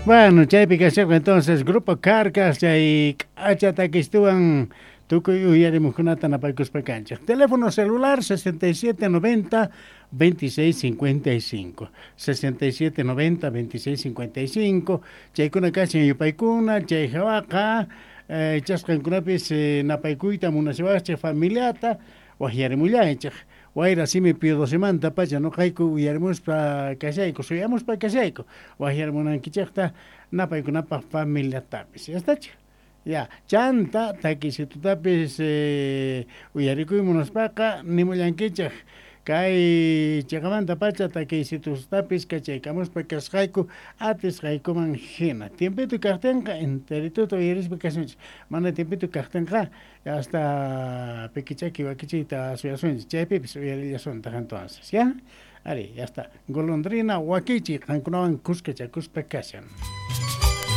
Bueno, chaypi kashaq entonces Grupo Carcas chay k'achata kistuwan tukuy uyarimukunata napaykuspakanchik. Teléfono celular 6790 2655 6790 2655 chaykuna kashan yupaykuna chay hawaqa chasqankunapis napaykuyta munashiwachik familiata waqyarimullachik. Wayra simi pidosimanta pacha nuqayku uyarimuspa kashayku suyamuspa kashayku waqyarimunankichikta napaykunapaq familiatapis yastachi ya chanta takisitutapis uyarikuymunaspaqa nimullankichik kay chaqamanta pacha takisitustapis kachaykamuspa kasqayku atisqaykuman hina tiempitu kaqtinqa enterituta uyarispa kashunchik mana tiempitu kaqtinqa hasta pikichaki wakichita suyasunchik chaypipis uyarillasunta entonces ya ari ya está golondrina wakichi qankunawan kuskachakuspa kashan.